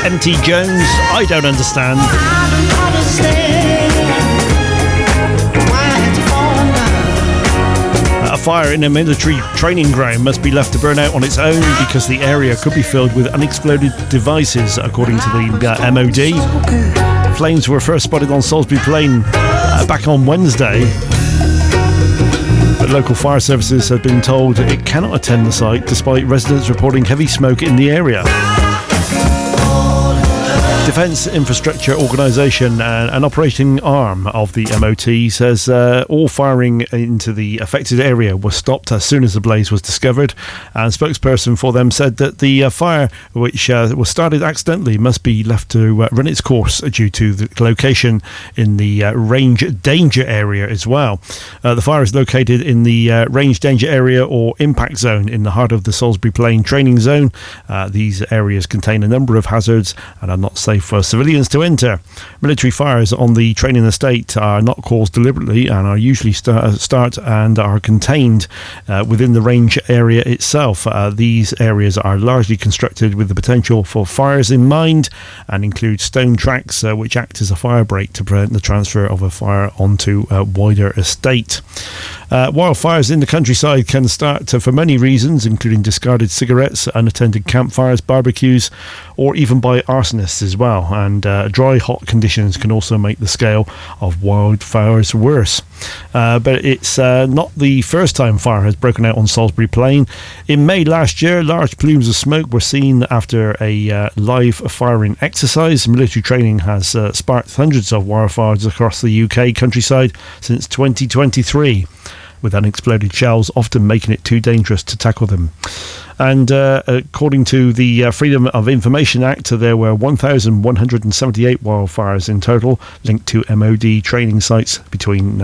MT Jones, I don't understand. A fire in a military training ground must be left to burn out on its own because the area could be filled with unexploded devices, according to the MOD. Flames were first spotted on Salisbury Plain back on Wednesday, but local fire services have been told it cannot attend the site despite residents reporting heavy smoke in the area. Defence Infrastructure Organisation, an operating arm of the MOT, says all firing into the affected area was stopped as soon as the blaze was discovered, and spokesperson for them said that the fire, which was started accidentally, must be left to run its course due to the location in the range danger area as well. The fire is located in the range danger area or impact zone in the heart of the Salisbury Plain training zone. These areas contain a number of hazards and are not safe for civilians to enter. Military fires on the training estate are not caused deliberately and are usually start and are contained within the range area itself. These areas are largely constructed with the potential for fires in mind and include stone tracks which act as a fire break to prevent the transfer of a fire onto a wider estate. Wildfires in the countryside can start for many reasons, including discarded cigarettes, unattended campfires, barbecues, or even by arsonists as well. And dry, hot conditions can also make the scale of wildfires worse. But it's not the first time fire has broken out on Salisbury Plain. In May last year, large plumes of smoke were seen after a live firing exercise. Military training has sparked hundreds of wildfires across the UK countryside since 2023, with unexploded shells often making it too dangerous to tackle them. And according to the Freedom of Information Act, there were 1,178 wildfires in total linked to MOD training sites between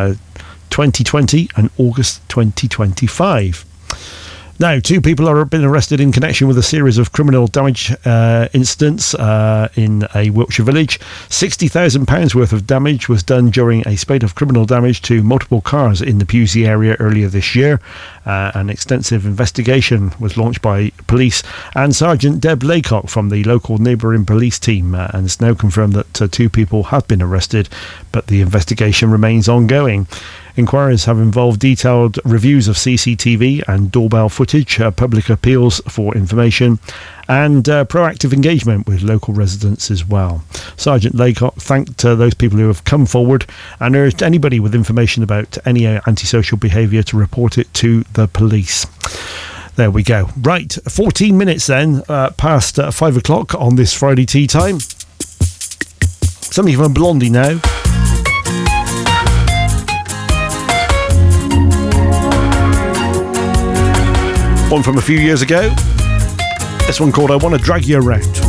2020 and August 2025. Now, 2 people have been arrested in connection with a series of criminal damage incidents in a Wiltshire village. £60,000 worth of damage was done during a spate of criminal damage to multiple cars in the Pewsey area earlier this year. An extensive investigation was launched by police and Sergeant Deb Laycock from the local neighbouring police team, and it's now confirmed that 2 people have been arrested, but the investigation remains ongoing. Inquiries have involved detailed reviews of CCTV and doorbell footage, public appeals for information, and proactive engagement with local residents as well. Sergeant Laycock thanked those people who have come forward and urged anybody with information about any antisocial behaviour to report it to the police. There we go. Right, 14 minutes then past 5 o'clock on this Friday tea time. Something from Blondie now. One from a few years ago. This one called I Want to Drag You Around.